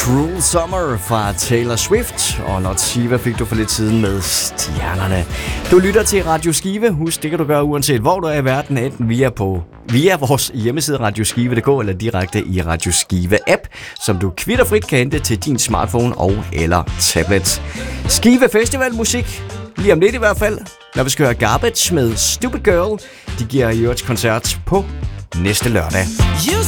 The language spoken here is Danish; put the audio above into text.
Cruel Summer fra Taylor Swift, og Not Siva fik du for lidt siden med Stjernerne. Du lytter til Radio Skive. Husk, det kan du gøre uanset hvor du er i verden, enten via vores hjemmeside radioskive.dk eller direkte i Radio Skive app, som du kvitterfrit kan hente til din smartphone og eller tablet. Skive Festival musik, lige om lidt i hvert fald, når vi skal høre Garbage med Stupid Girl. De giver i øvrigt koncert på næste lørdag.